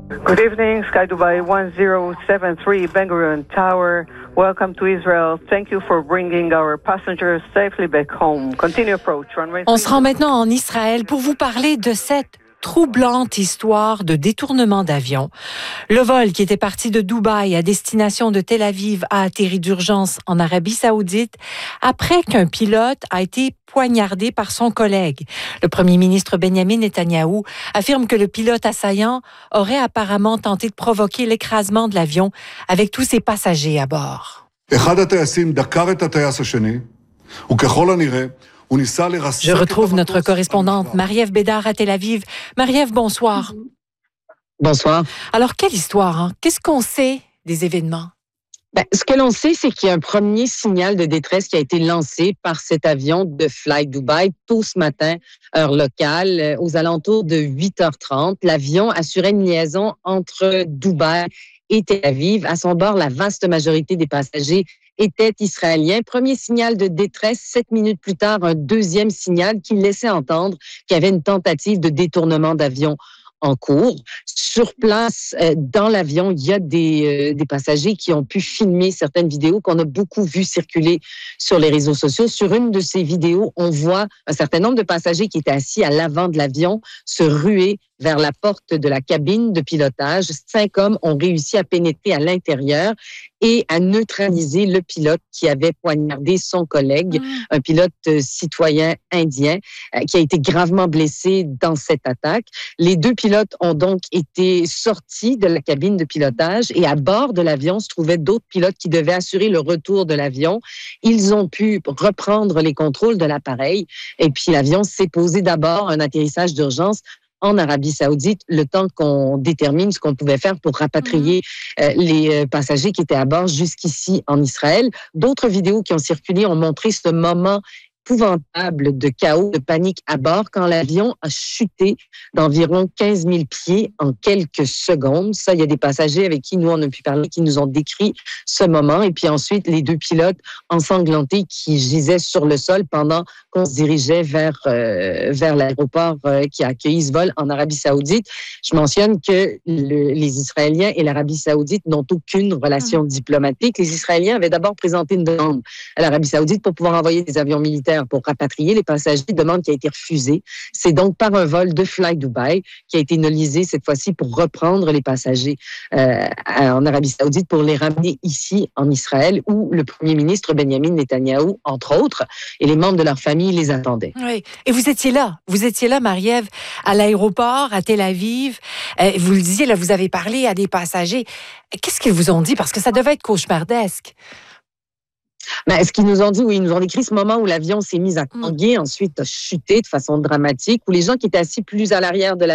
Good evening, Sky Dubai 1073 Ben Gurion Tower. Welcome to Israel. Thank you for bringing our passengers safely back home. Continue approach. On se rend maintenant en Israël pour vous parler de cette troublante histoire de détournement d'avion. Le vol qui était parti de Dubaï à destination de Tel Aviv a atterri d'urgence en Arabie Saoudite après qu'un pilote a été poignardé par son collègue. Le premier ministre Benjamin Netanyahou affirme que le pilote assaillant aurait apparemment tenté de provoquer l'écrasement de l'avion avec tous ses passagers à bord. Je retrouve notre correspondante Marie-Ève Bédard à Tel Aviv. Marie-Ève, bonsoir. Bonsoir. Alors, quelle histoire, hein? Qu'est-ce qu'on sait des événements? Ce que l'on sait, c'est qu'il y a un premier signal de détresse qui a été lancé par cet avion de Fly Dubai tôt ce matin, heure locale, aux alentours de 8h30. L'avion assurait une liaison entre Dubaï et Tel Aviv. À son bord, la vaste majorité des passagers étaient israéliens. Premier signal de détresse, 7 minutes plus tard, un deuxième signal qui laissait entendre qu'il y avait une tentative de détournement d'avion en cours. Sur place, dans l'avion, il y a des passagers qui ont pu filmer certaines vidéos qu'on a beaucoup vues circuler sur les réseaux sociaux. Sur une de ces vidéos, on voit un certain nombre de passagers qui étaient assis à l'avant de l'avion se ruer vers la porte de la cabine de pilotage. 5 hommes ont réussi à pénétrer à l'intérieur et à neutraliser le pilote qui avait poignardé son collègue, un pilote citoyen indien qui a été gravement blessé dans cette attaque. Les 2 pilotes ont donc été sortis de la cabine de pilotage et à bord de l'avion se trouvaient d'autres pilotes qui devaient assurer le retour de l'avion. Ils ont pu reprendre les contrôles de l'appareil et puis l'avion s'est posé d'abord un atterrissage d'urgence en Arabie Saoudite, le temps qu'on détermine ce qu'on pouvait faire pour rapatrier les passagers qui étaient à bord jusqu'ici en Israël. D'autres vidéos qui ont circulé ont montré ce moment épouvantable de chaos, de panique à bord quand l'avion a chuté d'environ 15 000 pieds en quelques secondes. Ça, il y a des passagers avec qui nous, on a pu parler, qui nous ont décrit ce moment. Et puis ensuite, les 2 pilotes ensanglantés qui gisaient sur le sol pendant qu'on se dirigeait vers l'aéroport qui a accueilli ce vol en Arabie Saoudite. Je mentionne que les Israéliens et l'Arabie Saoudite n'ont aucune relation diplomatique. Les Israéliens avaient d'abord présenté une demande à l'Arabie Saoudite pour pouvoir envoyer des avions militaires pour rapatrier les passagers, demande qui a été refusée. C'est donc par un vol de Fly Dubai qui a été nolisé cette fois-ci pour reprendre les passagers en Arabie Saoudite pour les ramener ici en Israël où le premier ministre Benjamin Netanyahou, entre autres, et les membres de leur famille les attendaient. Oui. Et vous étiez là, Marie-Ève, à l'aéroport, à Tel Aviv. Vous le disiez, là, vous avez parlé à des passagers. Qu'est-ce qu'ils vous ont dit? Parce que ça devait être cauchemardesque. Ce qu'ils nous ont dit, oui, ils nous ont décrit ce moment où l'avion s'est mis à tanguer, ensuite a chuté de façon dramatique, où les gens qui étaient assis plus à l'arrière de